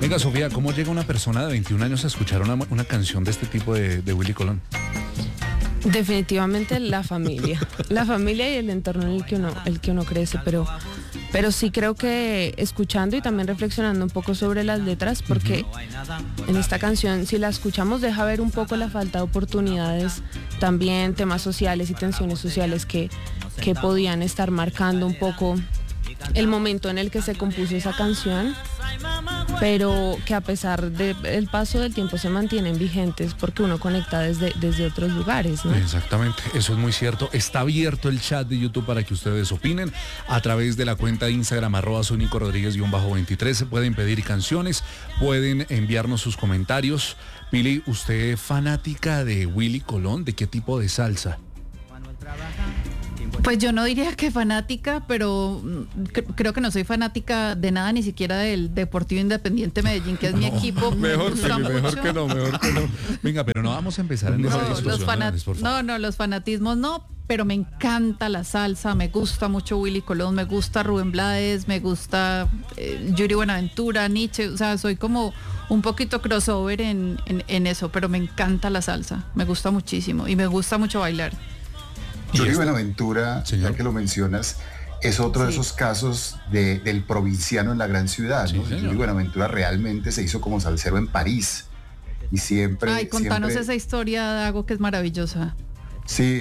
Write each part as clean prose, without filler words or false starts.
Venga, Sofía, ¿cómo llega una persona de 21 años a escuchar una canción de este tipo de Willy Colón? Definitivamente la familia y el entorno en el que uno crece, pero sí creo que escuchando y también reflexionando un poco sobre las letras, porque en esta canción, si la escuchamos, deja ver un poco la falta de oportunidades, también temas sociales y tensiones sociales que podían estar marcando un poco el momento en el que se compuso esa canción, pero que a pesar del paso del tiempo se mantienen vigentes porque uno conecta desde otros lugares, ¿no? Exactamente, eso es muy cierto. Está abierto el chat de YouTube para que ustedes opinen a través de la cuenta de Instagram @SónicoRodríguez_23. Se pueden pedir canciones, pueden enviarnos sus comentarios. Pili, ¿usted es fanática de Willy Colón? ¿De qué tipo de salsa? Pues yo no diría que fanática, pero creo que no soy fanática de nada, ni siquiera del Deportivo Independiente Medellín, que es mi equipo. Mejor que no. Venga, pero no vamos a empezar en esa discusión. Los fanatismos no, pero me encanta la salsa, me gusta mucho Willy Colón, me gusta Rubén Blades, me gusta Yuri Buenaventura, Nietzsche, o sea, soy como un poquito crossover en eso, pero me encanta la salsa, me gusta muchísimo y me gusta mucho bailar. Yuri Buenaventura, ya que lo mencionas, es otro de esos casos del provinciano en la gran ciudad, ¿no? Sí, Yuri Buenaventura realmente se hizo como salsero en París y siempre... Ay, contanos esa historia, Dago, que es maravillosa. Sí,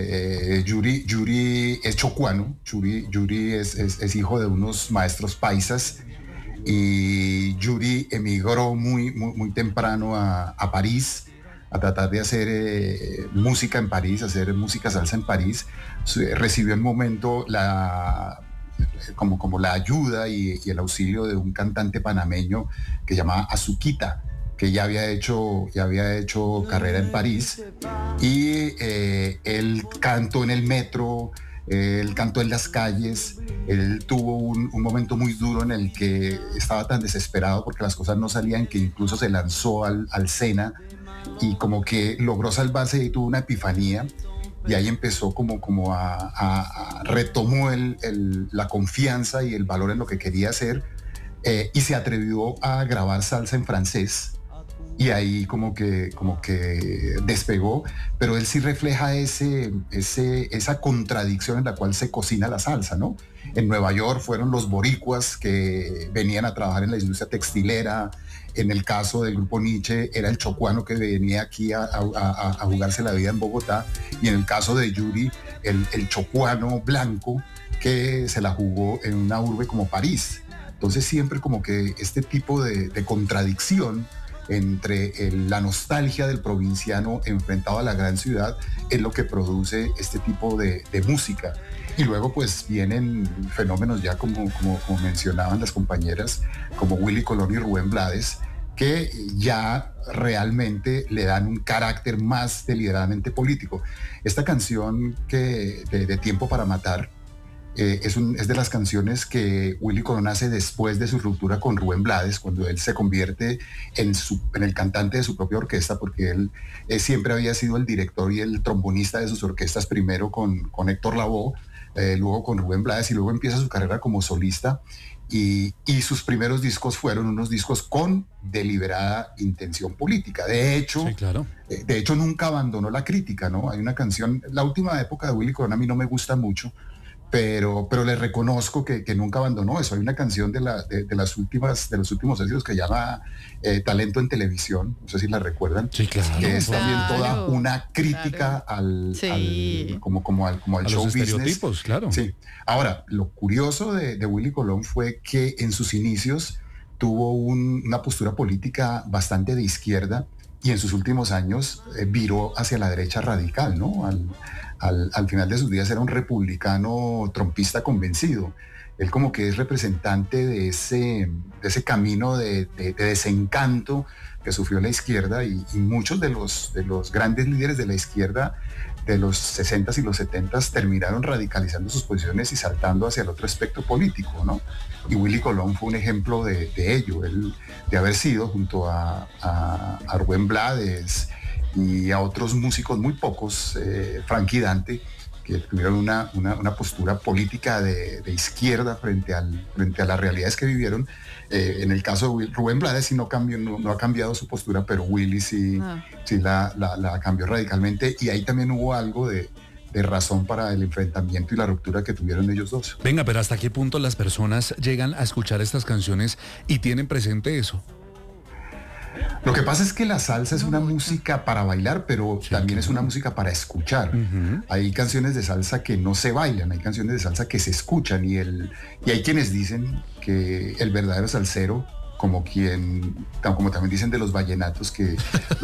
Yuri es chocuano, Yuri es hijo de unos maestros paisas y Yuri emigró muy temprano a París a tratar de hacer música en París, hacer música salsa en París. Recibió en momento como la ayuda y el auxilio de un cantante panameño que llamaba Azuquita, que ya había hecho carrera en París, y él cantó en el metro, él cantó en las calles, él tuvo un momento muy duro en el que estaba tan desesperado porque las cosas no salían que incluso se lanzó al Sena y como que logró salvarse y tuvo una epifanía y ahí empezó como a retomó la confianza y el valor en lo que quería hacer, y se atrevió a grabar salsa en francés y ahí como que despegó, pero él sí refleja esa contradicción en la cual se cocina la salsa, ¿no? En Nueva York fueron los boricuas que venían a trabajar en la industria textilera. En el caso del grupo Nietzsche era el chocuano que venía aquí a jugarse la vida en Bogotá, y en el caso de Yuri el chocuano blanco que se la jugó en una urbe como París. Entonces siempre como que este tipo de contradicción entre la nostalgia del provinciano enfrentado a la gran ciudad es lo que produce este tipo de música. Y luego pues vienen fenómenos ya como mencionaban las compañeras, como Willy Colón y Rubén Blades, que ya realmente le dan un carácter más deliberadamente político. Esta canción de Tiempo para Matar es de las canciones que Willy Colón hace después de su ruptura con Rubén Blades, cuando él se convierte en el cantante de su propia orquesta, porque él siempre había sido el director y el trombonista de sus orquestas, primero con Héctor Lavoe, luego con Rubén Blades, y luego empieza su carrera como solista, y sus primeros discos fueron unos discos con deliberada intención política. De hecho, sí, claro. De hecho nunca abandonó la crítica, ¿no? Hay una canción, la última época de Willy Colón a mí no me gusta mucho, pero le reconozco que nunca abandonó eso. Hay una canción de los últimos éxitos que llama Talento en Televisión, no sé si la recuerdan, sí, claro, que es también toda una crítica al show business. Estereotipos, claro. Sí. Ahora, lo curioso de Willy Colón fue que en sus inicios tuvo una postura política bastante de izquierda, y en sus últimos años viró hacia la derecha radical, ¿no? Al final de sus días era un republicano trompista convencido. Él como que es representante de ese camino de desencanto que sufrió la izquierda, y muchos de los grandes líderes de la izquierda de los 60s y los 70s terminaron radicalizando sus posiciones y saltando hacia el otro espectro político, ¿no? Y Willy Colón fue un ejemplo de ello, él de haber sido junto a Rubén Blades y a otros músicos muy pocos, Frankie Dante, que tuvieron una postura política de izquierda frente a las realidades que vivieron. En el caso de Rubén Blades sí no ha cambiado su postura, pero Willy sí la cambió radicalmente, y ahí también hubo algo de razón para el enfrentamiento y la ruptura que tuvieron ellos dos. Venga, pero ¿hasta qué punto las personas llegan a escuchar estas canciones y tienen presente eso? Lo que pasa es que la salsa es una música para bailar, pero también es una música para escuchar. Hay canciones de salsa que no se bailan, hay canciones de salsa que se escuchan, y hay quienes dicen que el verdadero salsero, como también dicen de los vallenatos, que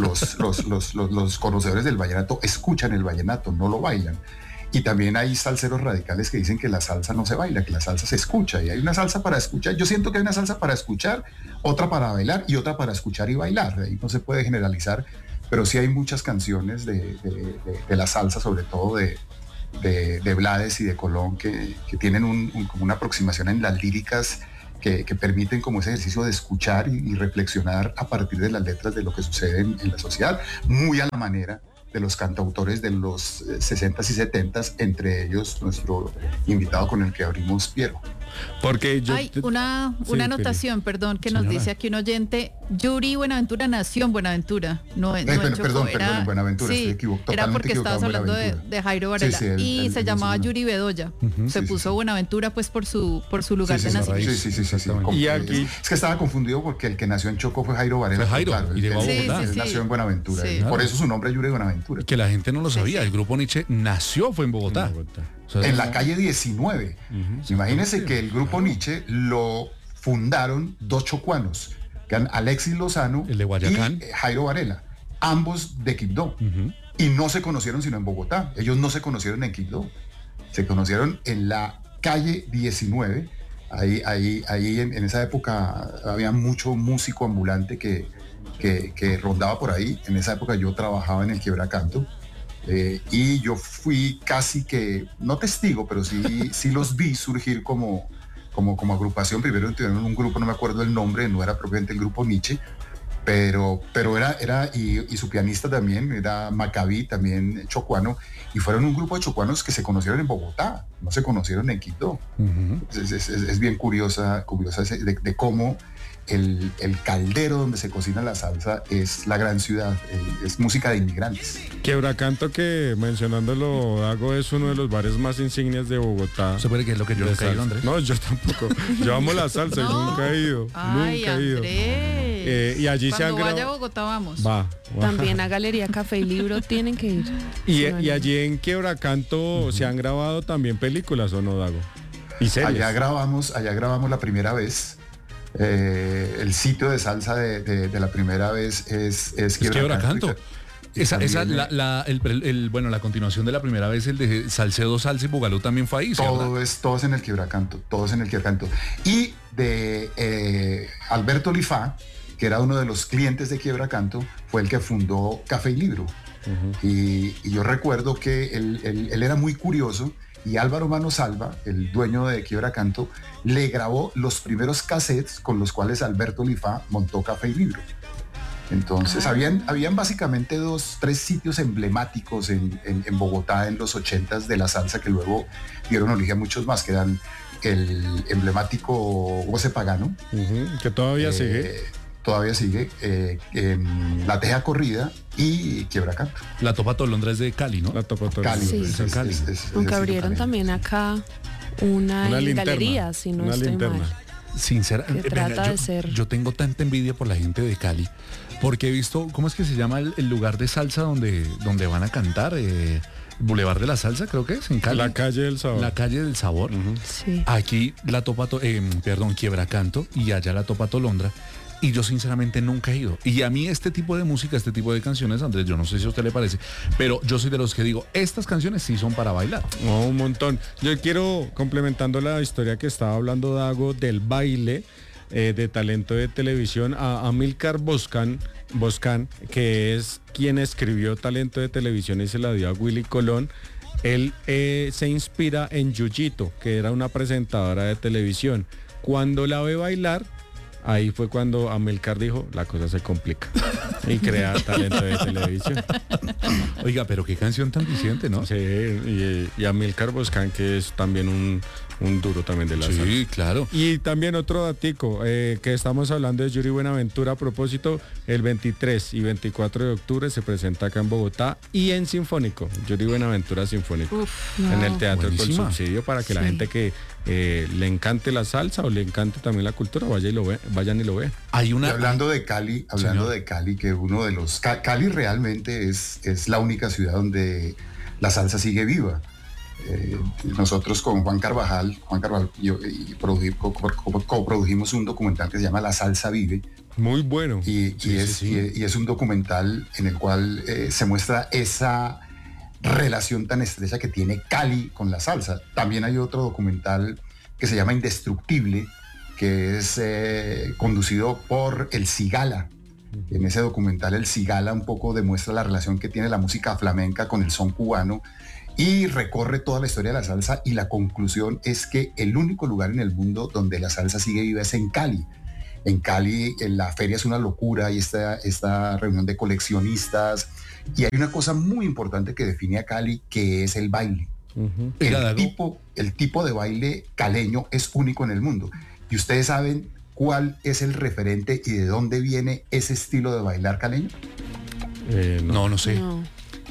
los conocedores del vallenato escuchan el vallenato, no lo bailan. Y también hay salseros radicales que dicen que la salsa no se baila, que la salsa se escucha. Y hay una salsa para escuchar. Yo siento que hay una salsa para escuchar, otra para bailar y otra para escuchar y bailar. Ahí no se puede generalizar, pero sí hay muchas canciones de la salsa, sobre todo de Blades y de Colón, que tienen como una aproximación en las líricas que permiten como ese ejercicio de escuchar y reflexionar a partir de las letras de lo que sucede en la sociedad, muy a la manera de los cantautores de los 60s y 70s, entre ellos nuestro invitado con el que abrimos, Piero. Porque hay una anotación, perdón, que nos dice aquí un oyente: Yuri Buenaventura nació en Buenaventura, no en Chocó. Perdón, en Buenaventura, sí, era porque estabas hablando de Jairo Varela, y se llamaba Yuri Bedoya. Se puso Buenaventura pues por su lugar de nacimiento. Sí. Y aquí es que estaba confundido porque el que nació en Chocó fue Jairo Varela. Claro, y llegó a Bogotá. Él nació en Buenaventura. Por eso su nombre es Yuri Buenaventura. Que la gente no lo sabía. El grupo Nietzsche fue en Bogotá. O sea, en la calle 19. Imagínense que el grupo Nietzsche lo fundaron dos chocuanos, que eran Alexis Lozano, el de Guayacán, y Jairo Varela, ambos de Quibdó. Y no se conocieron sino en Bogotá. Ellos no se conocieron en Quibdó. Se conocieron en la calle 19. Ahí en esa época había mucho músico ambulante que rondaba por ahí. En esa época yo trabajaba en el Quiebracanto. Y yo fui casi que, no testigo, pero sí los vi surgir como agrupación. Primero tuvieron un grupo, no me acuerdo el nombre, no era propiamente el grupo Nietzsche, pero era y su pianista también, era Maccabi, también chocuano, y fueron un grupo de chocuanos que se conocieron en Bogotá, no se conocieron en Quito. Es bien curiosa de cómo el caldero donde se cocina la salsa es la gran ciudad, es música de inmigrantes. Quiebracanto, que mencionándolo, Dago, es uno de los bares más insignias de Bogotá. ¿Se puede que es lo que yo nunca he ido, Andrés? No, yo tampoco. Yo amo la salsa y nunca he ido. Nunca he ido. Y allí se han grabado. Vaya a Bogotá, vamos. Va. También a Galería Café y Libro tienen que ir. Y allí en Quiebracanto se han grabado también películas, ¿o no, Dago? Y series. Allá grabamos la primera vez. El sitio de salsa de la primera vez es Quiebracanto. La continuación de la primera vez, el de Salcedo, Salsa y Bugalú también fue ahí. Todo es en el Quiebracanto, Y de Alberto Lifá, que era uno de los clientes de Quiebracanto, fue el que fundó Café y Libro. Y yo recuerdo que él era muy curioso, y Álvaro Manosalva, el dueño de Quiebracanto, le grabó los primeros cassettes con los cuales Alberto Lifá montó Café y Libro. Entonces habían básicamente 2-3 sitios emblemáticos en Bogotá en los 80s de la salsa, que luego dieron origen a muchos más, que eran el emblemático Goce Pagano, que todavía sigue. Todavía sigue, La Teja Corrida y Quiebracanto. La Topa Tolondra es de Cali, ¿no? La Topa Tolondra. Cali, sí. Cali. Aunque abrieron también acá una galería, si no estoy mal. Sinceramente, que trata de ser. Yo tengo tanta envidia por la gente de Cali, porque he visto, ¿cómo es que se llama el lugar de salsa donde van a cantar? Boulevard de la Salsa, creo que es, en Cali. La Calle del Sabor. La Calle del Sabor. Sí. Aquí la Topa, Quiebracanto, y allá la Topa Tolondra. Y yo sinceramente nunca he ido. Y a mí este tipo de música, este tipo de canciones, Andrés, yo no sé si a usted le parece, pero yo soy de los que digo, estas canciones sí son para bailar. Oh, un montón. Yo quiero, complementando la historia que estaba hablando Dago del baile, de talento de televisión, a Amílcar Boscan, que es quien escribió Talento de Televisión y se la dio a Willy Colón. Él se inspira en Yuyito, que era una presentadora de televisión. Cuando la ve bailar, ahí fue cuando Amilcar dijo, la cosa se complica. Y crea Talento de Televisión. Oiga, pero qué canción tan diciente, ¿no? Sí, y Amilcar Boscan, que es también un duro también de la salsa. Sí, claro. Y también otro datico, que estamos hablando de Yuri Buenaventura. A propósito, el 23 y 24 de octubre se presenta acá en Bogotá y en Sinfónico, Yuri Buenaventura Sinfónico, en el Teatro con Buenísima. Subsidio, para que la gente que le encante la salsa o le encante también la cultura, vayan y lo vean. Hay Y una... hablando de Cali, que uno de los... Cali realmente es la única ciudad donde la salsa sigue viva. Nosotros con Juan Carvajal y yo, coprodujimos un documental que se llama La Salsa Vive, Muy bueno. y es un documental en el cual se muestra esa relación tan estrecha que tiene Cali con la salsa. También hay otro documental que se llama Indestructible, que es conducido por El Cigala. En ese documental El Cigala un poco demuestra la relación que tiene la música flamenca con el son cubano y recorre toda la historia de la salsa, y la conclusión es que el único lugar en el mundo donde la salsa sigue viva es en Cali. En Cali la feria es una locura, y esta reunión de coleccionistas, y hay una cosa muy importante que define a Cali, que es el baile. Uh-huh. El tipo de baile caleño es único en el mundo. ¿Y ustedes saben cuál es el referente y de dónde viene ese estilo de bailar caleño? No sé. No.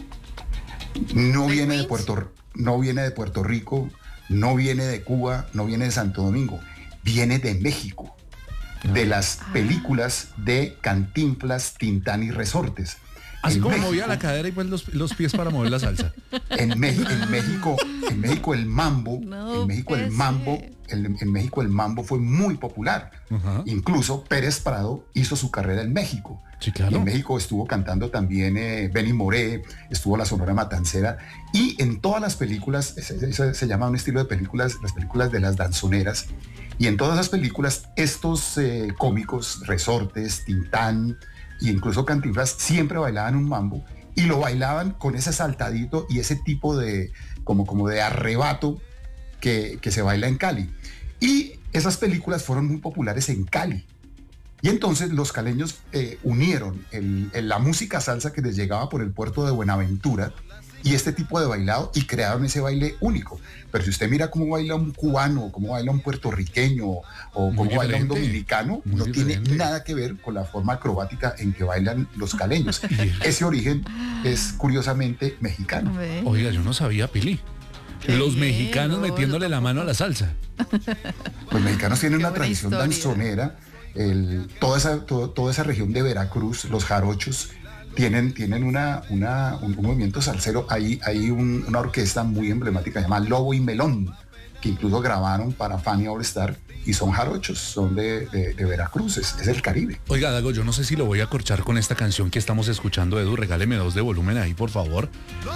No viene de Puerto Rico, no viene de Cuba, no viene de Santo Domingo, viene de México, de las películas de Cantinflas, Tintán y Resortes. Así En como México- movía la cadera y pues los pies para mover la salsa. En México el mambo, No en México el puede mambo, ser. en México el mambo fue muy popular. Ajá. Incluso Pérez Prado hizo su carrera en México. Sí, Y claro. en México estuvo cantando también Benny Moré, estuvo la Sonora Matancera, y en todas las películas, se llama un estilo de películas, las películas de las danzoneras, y en todas las películas estos cómicos, Resortes, Tintán e incluso Cantinflas, siempre bailaban un mambo, y lo bailaban con ese saltadito y ese tipo de, como de arrebato que se baila en Cali. Y esas películas fueron muy populares en Cali. Y entonces los caleños unieron la música salsa que les llegaba por el puerto de Buenaventura y este tipo de bailado, y crearon ese baile único. Pero si usted mira cómo baila un cubano, cómo baila un puertorriqueño o cómo baila un diferente, dominicano, muy no diferente. tiene nada que ver con la forma acrobática en que bailan los caleños. Ese origen es curiosamente mexicano. Ve. Oiga, yo no sabía, Pili. Los bien, mexicanos no, metiéndole yo la mano a la salsa. Los mexicanos tienen Qué una buena tradición historia. danzonera. Toda esa región de Veracruz, los jarochos, tienen un movimiento salsero. Hay una orquesta muy emblemática llamada Lobo y Melón, que incluso grabaron para Fania All Star, y son jarochos, son de Veracruz, es el Caribe. Oiga, Dago, yo no sé si lo voy a corchar con esta canción que estamos escuchando, Edu. Regáleme 2 de volumen ahí, por favor.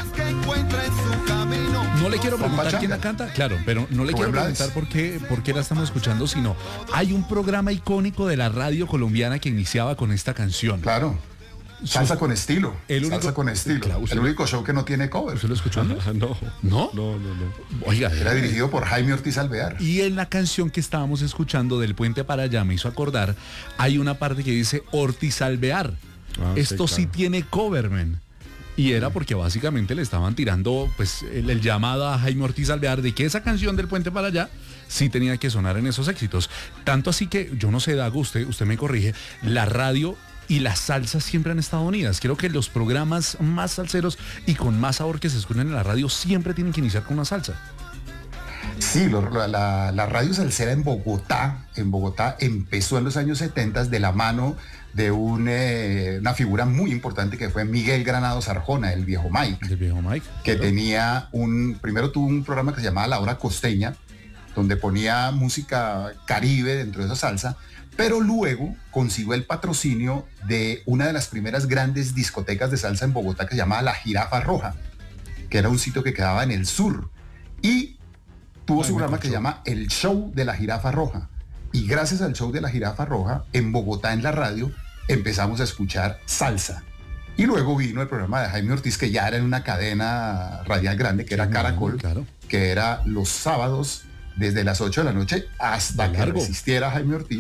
No le quiero preguntar pachanga. quién la canta, claro, pero no le Rubén quiero Blades. preguntar por qué la estamos escuchando, sino hay un programa icónico de la radio colombiana que iniciaba con esta canción. Claro. Salsa con estilo. El único- Salsa con estilo. Claro, el único show que no tiene cover. ¿Usted lo escuchó antes? Ah, no. ¿No? No. Oiga, Era dirigido por Jaime Ortiz Alvear. y en la canción que estábamos escuchando del Puente para allá me hizo acordar, hay una parte que dice Ortiz Alvear. Ah, Esto sí, sí claro. tiene coverman. Y era porque básicamente le estaban tirando pues el llamado a Jaime Ortiz Alvear de que esa canción del Puente para allá sí tenía que sonar en esos éxitos. Tanto así que, yo no sé, Dago, usted me corrige, la radio y la salsa siempre han estado unidas. Creo que los programas más salseros y con más sabor que se escuchan en la radio siempre tienen que iniciar con una salsa. Sí, la radio salsera en Bogotá empezó en los años 70 de la mano de una figura muy importante que fue Miguel Granados Arjona, el viejo Mike, Del viejo Mike. que primero tuvo un programa que se llamaba La Hora Costeña, donde ponía música caribe dentro de esa salsa, pero luego consiguió el patrocinio de una de las primeras grandes discotecas de salsa en Bogotá que se llamaba La Jirafa Roja, que era un sitio que quedaba en el sur, y tuvo su programa que se llama El Show de la Jirafa Roja. Y gracias al Show de la Jirafa Roja, en Bogotá, en la radio, empezamos a escuchar salsa. Y luego vino el programa de Jaime Ortiz, que ya era en una cadena radial grande, que era Caracol, Claro. que era los sábados desde las 8 de la noche hasta De que largo. resistiera Jaime Ortiz,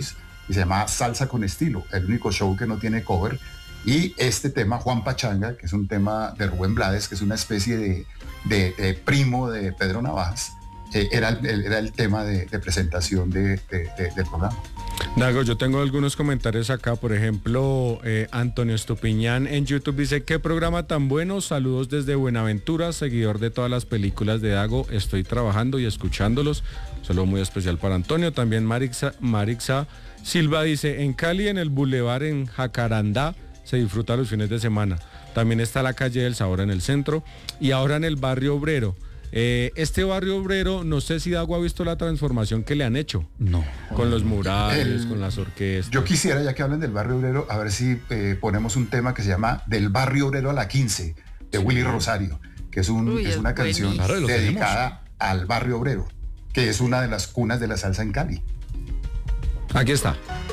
y se llama Salsa con Estilo, el único show que no tiene cover. Y este tema, Juan Pachanga, que es un tema de Rubén Blades, que es una especie de primo de Pedro Navajas, era el tema de presentación del programa. Dago, yo tengo algunos comentarios acá, por ejemplo, Antonio Estupiñán en YouTube dice, qué programa tan bueno, saludos desde Buenaventura, seguidor de todas las películas de Dago, estoy trabajando y escuchándolos, saludo muy especial para Antonio. También Marixa Silva dice, en Cali, en el Boulevard en Jacarandá, se disfruta los fines de semana, también está la calle del Sabor en el centro, y ahora en el barrio obrero. Este barrio obrero, no sé si Dago ha visto la transformación que le han hecho. No. Con los murales, con las orquestas. Yo quisiera, ya que hablan del barrio obrero, a ver si ponemos un tema que se llama Del barrio obrero a la 15, de Willy Rosario, que es una canción dedicada al barrio obrero, que es una de las cunas de la salsa en Cali. Aquí está.